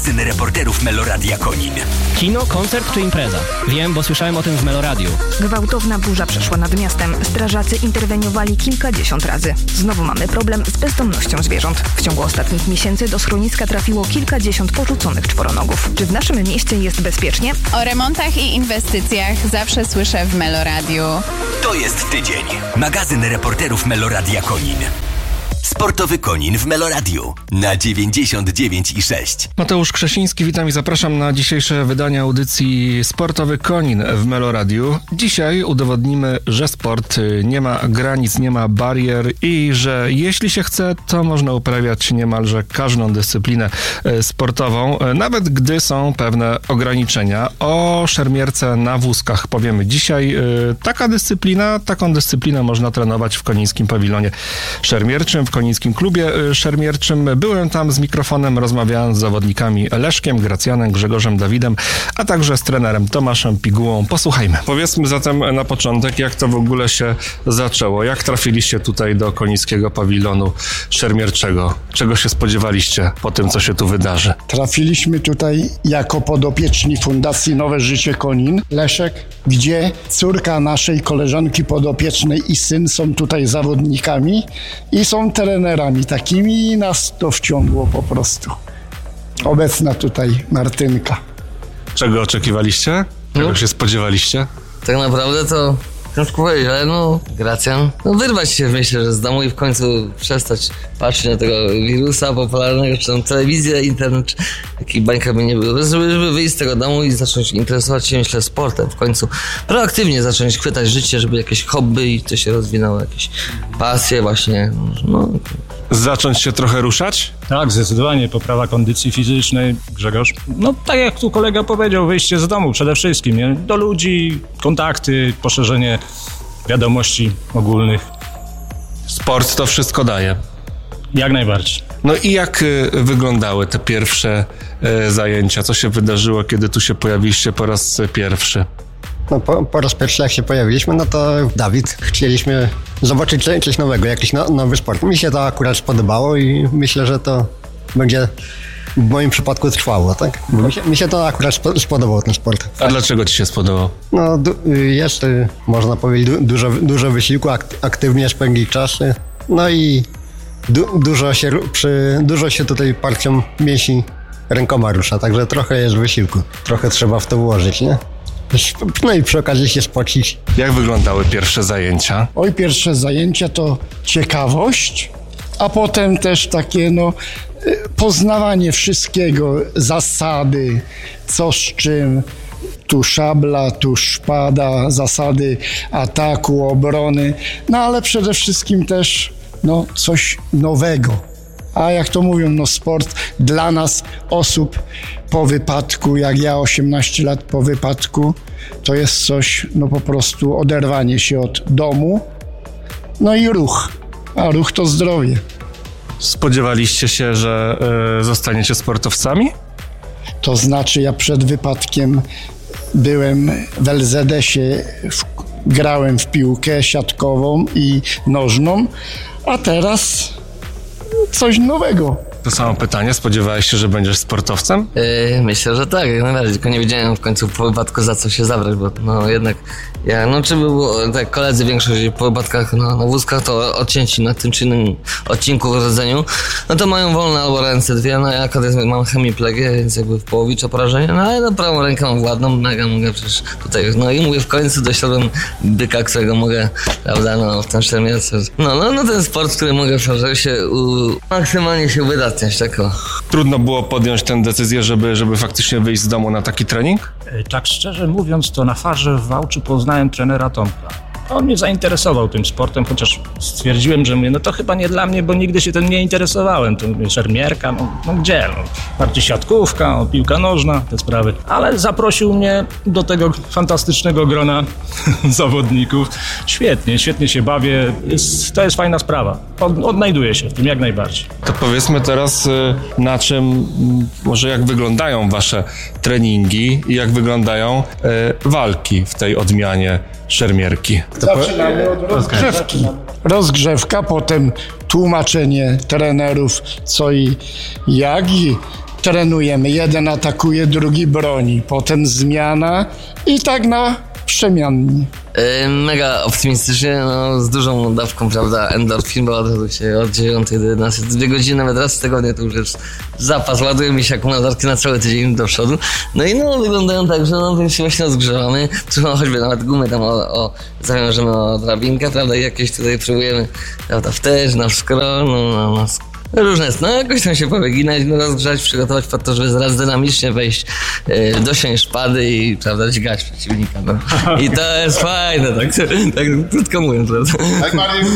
Syn reporterów Meloradia Konin. Kino, koncert czy impreza? Wiem, bo słyszałem o tym w Meloradiu. Gwałtowna burza przeszła nad miastem. Strażacy interweniowali kilkadziesiąt razy. Znowu mamy problem z bezdomnością zwierząt. W ciągu ostatnich miesięcy do schroniska trafiło kilkadziesiąt porzuconych czworonogów. Czy w naszym mieście jest bezpiecznie? O remontach i inwestycjach zawsze słyszę w Meloradiu. To jest tydzień. Magazyn reporterów Meloradia Konin. Sportowy Konin w Meloradiu na 99,6. Mateusz Krzesiński, witam i zapraszam na dzisiejsze wydanie audycji Sportowy Konin w Meloradiu. Dzisiaj udowodnimy, że sport nie ma granic, nie ma barier i że jeśli się chce, to można uprawiać niemalże każdą dyscyplinę sportową, nawet gdy są pewne ograniczenia. O szermierce na wózkach powiemy dzisiaj. Taką dyscyplinę można trenować w Konińskim Pawilonie Szermierczym, w Konińskim Klubie Szermierczym. Byłem tam z mikrofonem, rozmawiałem z zawodnikami Leszkiem, Gracjanem, Grzegorzem Dawidem, a także z trenerem Tomaszem Pigułą. Posłuchajmy. Powiedzmy zatem na początek, jak to w ogóle się zaczęło. Jak trafiliście tutaj do Konińskiego Pawilonu Szermierczego? Czego się spodziewaliście po tym, co się tu wydarzy? Trafiliśmy tutaj jako podopieczni Fundacji Nowe Życie Konin, Leszek, gdzie córka naszej koleżanki podopiecznej i syn są tutaj zawodnikami i są trenerami takimi i nas to wciągło po prostu. Obecna tutaj Martynka. Czego oczekiwaliście? Czego się spodziewaliście? Tak naprawdę to ciężko powiedzieć, ale Gracjan, wyrwać się myślę, że z domu i w końcu przestać patrzeć na tego wirusa popularnego, czy tam telewizję, internet, czy jaki bańka by nie było, żeby wyjść z tego domu i zacząć interesować się, myślę, sportem w końcu. Proaktywnie zacząć chwytać życie, żeby jakieś hobby i to się rozwinęło, jakieś pasje właśnie, Zacząć się trochę ruszać? Tak, zdecydowanie poprawa kondycji fizycznej, Grzegorz. Tak jak tu kolega powiedział, wyjście z domu przede wszystkim, nie? Do ludzi, kontakty, poszerzenie wiadomości ogólnych. Sport to wszystko daje. Jak najbardziej. No i jak wyglądały te pierwsze zajęcia? Co się wydarzyło, kiedy tu się pojawiliście po raz pierwszy? Po raz pierwszy jak się pojawiliśmy, to Dawid, chcieliśmy zobaczyć coś nowego, jakiś nowy sport. Mi się to akurat spodobało i myślę, że to będzie w moim przypadku trwało, tak? Mi się to akurat spodobał ten sport. A dlaczego ci się spodobał? Jest, można powiedzieć, dużo wysiłku, aktywnie spędzić czas, i dużo się tutaj parcią mięśni rękoma rusza, także trochę jest wysiłku. Trochę trzeba w to włożyć, nie? No i przy okazji się spocić. Jak wyglądały pierwsze zajęcia? Pierwsze zajęcia to ciekawość, a potem też takie poznawanie wszystkiego, zasady, co z czym, tu szabla, tu szpada, zasady ataku, obrony, ale przede wszystkim też coś nowego. A jak to mówią, sport dla nas, osób po wypadku, jak ja 18 lat po wypadku, to jest coś, po prostu oderwanie się od domu, i ruch. A ruch to zdrowie. Spodziewaliście się, że zostaniecie sportowcami? To znaczy, ja przed wypadkiem byłem w LZS-ie, grałem w piłkę siatkową i nożną, a teraz coś nowego. To samo pytanie, spodziewałeś się, że będziesz sportowcem? Myślę, że tak, jak najbardziej, tylko nie wiedziałem w końcu po wypadku za co się zabrać, bo jednak czy by było, tak koledzy większość po wypadkach na wózkach to odcięci na tym czy innym odcinku w rodzeniu, to mają wolne albo ręce dwie, ja akurat mam hemiplegię, więc jakby w połowicze porażenie, ale prawą rękę mam ładną, mega mogę przecież tutaj, i mówię, w końcu dośrodłem byka, którego mogę, prawda, w tym szermierce, ten sport, który mogę maksymalnie się wydatniać, tak o. Trudno było podjąć tę decyzję, żeby faktycznie wyjść z domu na taki trening? Tak szczerze mówiąc, to na farze w Wałczu poznałem trenera Tomka. On mnie zainteresował tym sportem, chociaż stwierdziłem, że to chyba nie dla mnie, bo nigdy się tym nie interesowałem. To szermierka, gdzie? Bardziej siatkówka, piłka nożna, te sprawy. Ale zaprosił mnie do tego fantastycznego grona zawodników. Świetnie się bawię. To jest fajna sprawa. Odnajduję się w tym jak najbardziej. To powiedzmy teraz na czym, może jak wyglądają wasze treningi i jak wyglądają walki w tej odmianie szermierki. Zaczynamy od rozgrzewki. Rozgrzewka, potem tłumaczenie trenerów co i jak, i trenujemy. Jeden atakuje, drugi broni. Potem zmiana i tak na przemiannie. Mega optymistycznie, no, z dużą dawką, prawda, endorfin, bo od razu się od 9 do 11, 2 godziny, nawet raz w tygodniu to już jest zapas, ładuje mi się akumulatorki na cały tydzień do przodu. No i no, wyglądają tak, że no, się właśnie rozgrzewamy, trzeba choćby nawet gumy tam zawiążemy o drabinkę, prawda, i jakieś tutaj próbujemy, prawda, wtedy na scroll, no, różne, no jakoś tam się powyginać, no rozgrzać, przygotować pod to, żeby zaraz dynamicznie wejść, dosiąść szpady i, prawda, dźgać przeciwnika, no. I to jest fajne, tak krótko mówiąc, prawda.